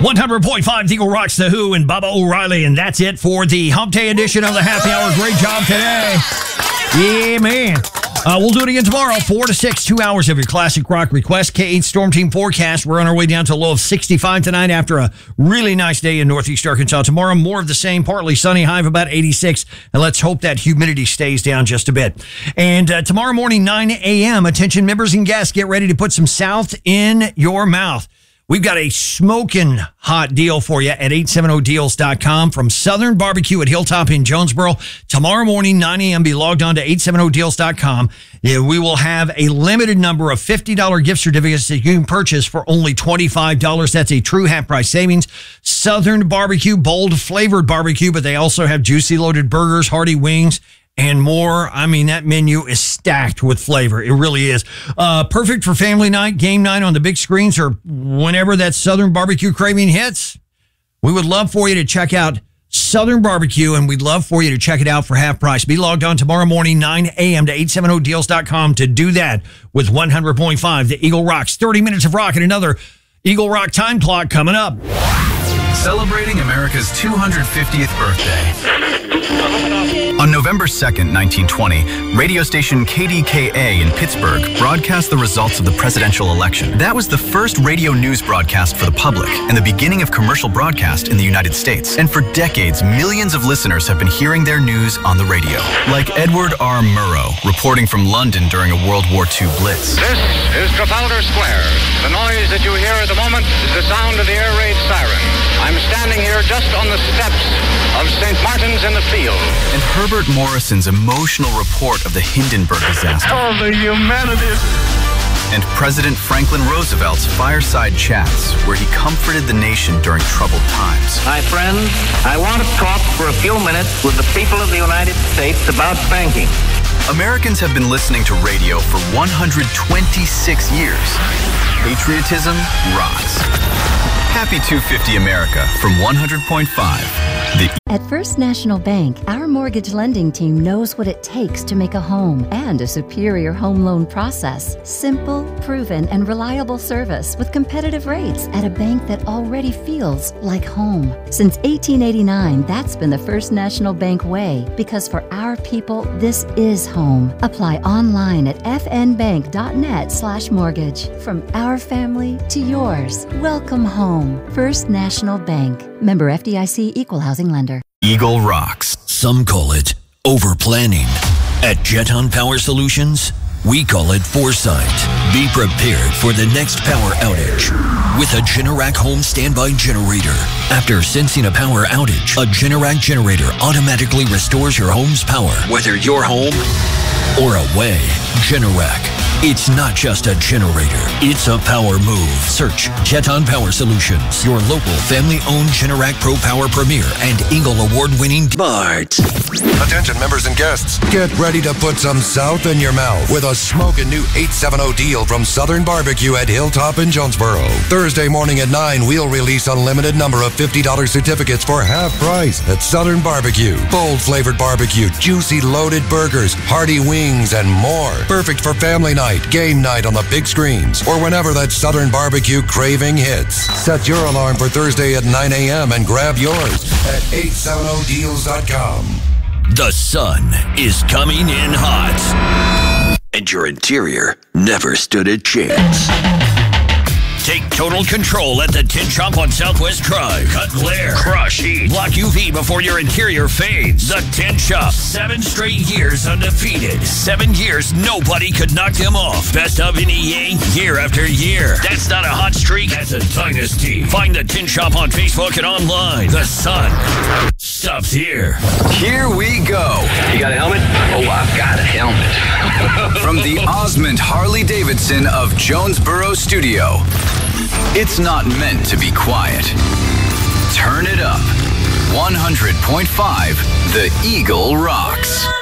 100.5 Eagle Rocks, The Who, and Bubba O'Reilly. And that's it for the Hump Day edition of the Happy Hour. Great job today. Yeah, man. We'll do it again tomorrow, 4 to 6, 2 hours of your classic rock request. K8 Storm Team forecast. We're on our way down to a low of 65 tonight after a really nice day in Northeast Arkansas. Tomorrow, more of the same, partly sunny, high of about 86. And let's hope that humidity stays down just a bit. And tomorrow morning, 9 a.m., attention members and guests, get ready to put some South in your mouth. We've got a smoking hot deal for you at 870deals.com from Southern Barbecue at Hilltop in Jonesboro. Tomorrow morning, 9 a.m., be logged on to 870deals.com. We will have a limited number of $50 gift certificates that you can purchase for only $25. That's a true half-price savings. Southern Barbecue, bold flavored barbecue, but they also have juicy loaded burgers, hearty wings, and more. I mean, that menu is stacked with flavor. It really is. Perfect for family night, game night on the big screens, or whenever that Southern Barbecue craving hits. We would love for you to check out Southern Barbecue, and we'd love for you to check it out for half price. Be logged on tomorrow morning, 9 a.m. to 870deals.com to do that with 100.5 The Eagle Rocks. 30 minutes of rock and another Eagle Rock time clock coming up. Celebrating America's 250th birthday. On November 2nd, 1920, radio station KDKA in Pittsburgh broadcast the results of the presidential election. That was the first radio news broadcast for the public and the beginning of commercial broadcast in the United States. And for decades, millions of listeners have been hearing their news on the radio. Like Edward R. Murrow, reporting from London during a World War II blitz. This is Trafalgar Square. The noise that you hear at the moment is the sound of the air raid siren. I'm standing here just on the steps of St. Martin's in the Field. And Herbert Morrison's emotional report of the Hindenburg disaster. Oh, the humanity. And President Franklin Roosevelt's fireside chats, where he comforted the nation during troubled times. My friends, I want to talk for a few minutes with the people of the United States about banking. Americans have been listening to radio for 126 years. Patriotism rocks. Happy 250 America from 100.5. At First National Bank, our mortgage lending team knows what it takes to make a home and a superior home loan process. Simple, proven, and reliable service with competitive rates at a bank that already feels like home. Since 1889, that's been the First National Bank way, because for our people, this is home. Apply online at fnbank.net/mortgage. From our family to yours, welcome home. First National Bank. Member FDIC, Equal Housing Lender. Eagle Rocks. Some call it over-planning. At Jeton Power Solutions, we call it foresight. Be prepared for the next power outage with a Generac home standby generator. After sensing a power outage, a Generac generator automatically restores your home's power, whether you're home or away. Generac. It's not just a generator, it's a power move. Search Jeton Power Solutions, your local family-owned Generac Pro Power Premier and Eagle Award-winning Bart. Attention members and guests, get ready to put some South in your mouth with a smoking new 870 deal from Southern Barbecue at Hilltop in Jonesboro. Thursday morning at 9, we'll release a limited number of $50 certificates for half price at Southern Barbecue. Bold flavored barbecue, juicy loaded burgers, hearty wings, and more. Perfect for family night, game night on the big screens, or whenever that Southern Barbecue craving hits. Set your alarm for Thursday at 9 a.m. and grab yours at 870deals.com. The sun is coming in hot, and your interior never stood a chance. Take total control at the Tin Shop on Southwest Drive. Cut glare, crush heat, block UV before your interior fades. The Tin Shop, 7 straight years undefeated. 7 years nobody could knock them off. Best of NEA year after year. That's not a hot streak, that's a dynasty. Find the Tin Shop on Facebook and online. The sun stops here. Here we go. You got a helmet? Oh, I've got a helmet. From the Osmond Harley-Davidson of Jonesboro Studio. It's not meant to be quiet. Turn it up. 100.5 The Eagle Rocks.